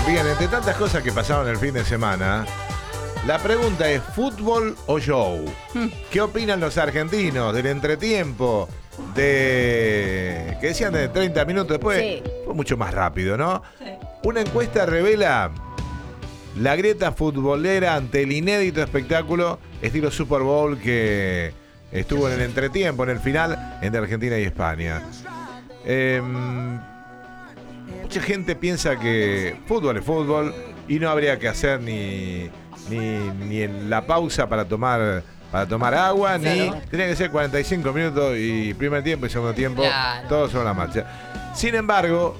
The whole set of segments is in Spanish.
Bien, entre tantas cosas que pasaron el fin de semana, la pregunta es: ¿fútbol o show? ¿Qué opinan los argentinos del entretiempo? Que decían de 30 minutos después. Sí. Fue mucho más rápido, ¿no? Sí. Una encuesta revela la grieta futbolera ante el inédito espectáculo estilo Super Bowl que estuvo en el entretiempo, en el final, entre Argentina y España. Mucha gente piensa que fútbol es fútbol y no habría que hacer ni en la pausa para tomar agua, Claro. ni tenía que ser 45 minutos y primer tiempo y segundo tiempo, Claro. todo sobre la marcha. Sin embargo,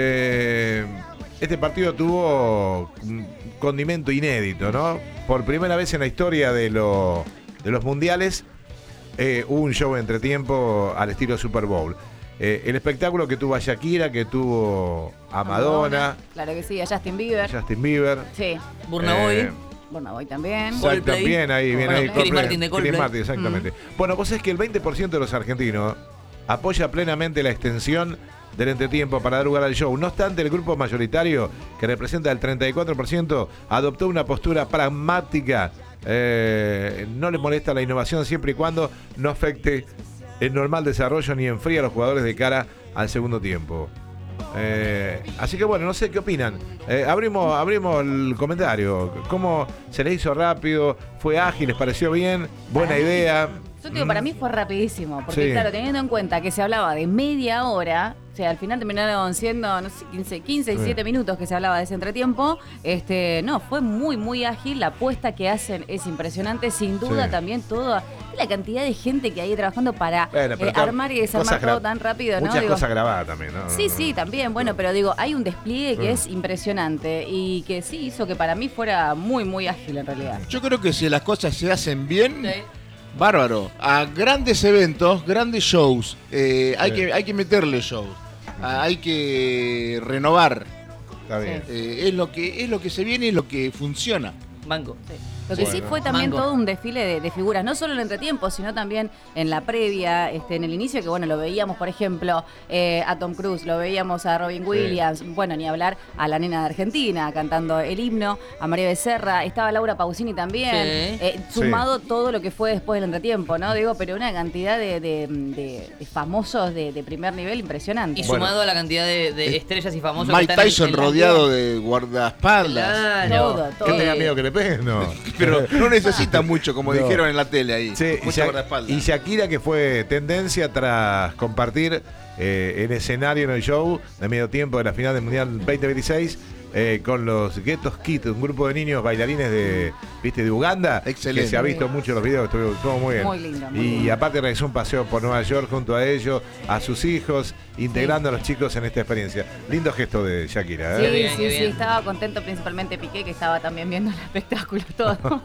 este partido tuvo un condimento inédito, ¿no? Por primera vez en la historia de los mundiales hubo un show de entretiempo al estilo Super Bowl. El espectáculo que tuvo a Shakira, que tuvo a Madonna, Claro que sí, a Justin Bieber. Justin Bieber, Sí, Burna Boy. Burna Boy también. Coldplay. también ahí, viene Bueno, ahí Chris Martin de Coldplay. Chris Martin, exactamente. Bueno, vos sabés que el 20% de los argentinos apoya plenamente la extensión del entretiempo para dar lugar al show. No obstante, el grupo mayoritario, que representa el 34%, adoptó una postura pragmática. No le molesta la innovación siempre y cuando no afecte el normal desarrollo ni enfría a los jugadores de cara al segundo tiempo. Así que bueno, no sé qué opinan. Abrimos el comentario. ¿Cómo se les hizo rápido? ¿Fue ágil? ¿Les pareció bien? ¿Buena idea? Yo te digo, para mí fue rapidísimo, porque Sí. claro, teniendo en cuenta que se hablaba de media hora, o sea, al final terminaron siendo, no sé, 15, 17 minutos que se hablaba de ese entretiempo, no, fue muy, muy ágil, la apuesta que hacen es impresionante, sin duda Sí. también toda la cantidad de gente que hay trabajando para Bueno, pero armar y desarmar todo tan rápido, ¿no? Muchas Digo, cosas grabadas también, ¿no? sí, sí, también, bueno, pero digo, hay un despliegue que Mm. es impresionante y que sí hizo que para mí fuera muy, muy ágil en realidad. Yo creo que si las cosas se hacen bien, Sí. bárbaro. A grandes eventos, grandes shows, hay que meterle shows. Hay que renovar. Está bien. Es lo que se viene y lo que funciona. Banco. Sí. Lo que sí fue también Mango. todo un desfile de figuras, no solo en el entretiempo, sino también en la previa, en el inicio, que bueno, lo veíamos, por ejemplo, a Tom Cruise, lo veíamos a Robin Williams, bueno, ni hablar a la nena de Argentina cantando el himno, a María Becerra, estaba Laura Pausini también, sumado todo lo que fue después del entretiempo, ¿no? Digo, pero una cantidad de famosos de primer nivel impresionante. Y Bueno. sumado a la cantidad de estrellas y famosos Mike que están Tyson en la- rodeado de guardaespaldas. Claro. ¿Qué tenía miedo que le peguen? No. Pero no necesita mucho, como No. dijeron en la tele ahí. Sí, Mucho guardaespaldas. y Shakira, que fue tendencia tras compartir el escenario en el show de medio tiempo de la final del Mundial 2026 con los Ghettos Kids, un grupo de niños bailarines de Uganda. Excelente. Que se ha visto mucho en los videos, estuvo muy bien. Muy lindo, muy y lindo. aparte realizó un paseo por Nueva York junto a ellos, a sus hijos, integrando a los chicos en esta experiencia. Lindo gesto de Shakira, Sí, ¿eh? bien, sí, qué sí, bien. estaba contento principalmente Piqué, que estaba también viendo el espectáculo todo.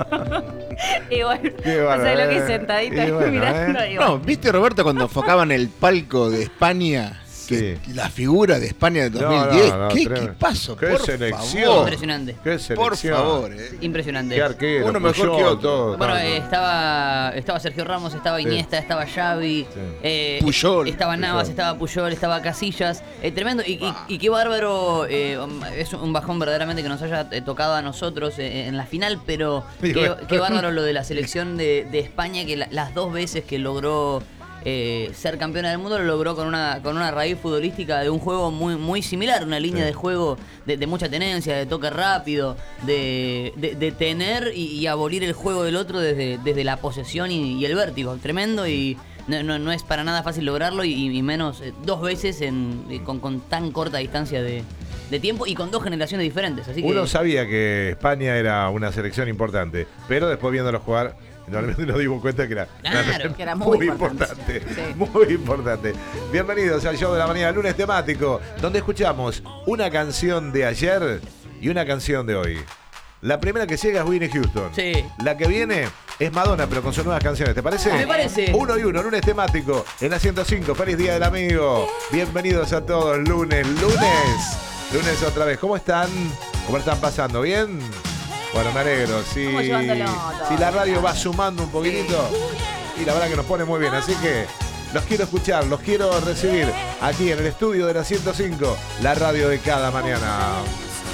Y bueno, Qué no sé lo que bárbaro, es sentadita y ahí bueno, mirando. Y No, bueno. ¿viste, Roberto, cuando enfocaban el palco de España? Que Sí. la figura de España de No, 2010. no, ¿Qué tremendo. equipazo? Qué por selección. favor. Impresionante. Qué Por selección. favor. Impresionante. Qué arquero. Uno mejor Puyol, que otro. todo, Bueno, todo. estaba Sergio Ramos, estaba Sí. Iniesta, estaba Xavi, Puyol. estaba Navas, Puyol. estaba Puyol, estaba Casillas, tremendo y qué bárbaro, es un bajón verdaderamente que nos haya tocado a nosotros en la final, pero Y bueno. qué bárbaro lo de la selección de España, que las dos veces que logró ser campeona del mundo lo logró con una raíz futbolística de un juego muy, muy similar, una línea Sí. de juego de mucha tenencia, de toque rápido, de tener y abolir el juego del otro desde la posesión y el vértigo. Tremendo y no es para nada fácil lograrlo y menos dos veces con tan corta distancia de tiempo y con dos generaciones diferentes. Así que Uno sabía que España era una selección importante, pero después viéndolo jugar, realmente nos dimos cuenta que era, Claro. Que era muy importante. importante. Sí. Muy importante. Bienvenidos al show de la mañana, lunes temático, donde escuchamos una canción de ayer y una canción de hoy. La primera que llega es Whitney Houston. Sí. La que viene es Madonna, pero con sus nuevas canciones. ¿Te parece? Me parece. 1 y 1, lunes temático en la 105. Feliz Día del Amigo. Bienvenidos a todos. Lunes otra vez. ¿Cómo están? ¿Cómo están pasando? ¿Bien? Bueno, me alegro. Si Vamos llevándolo todo. la radio va sumando un poquitito, y la verdad que nos pone muy bien. Así que los quiero escuchar, los quiero recibir aquí en el estudio de la 105, la radio de cada mañana.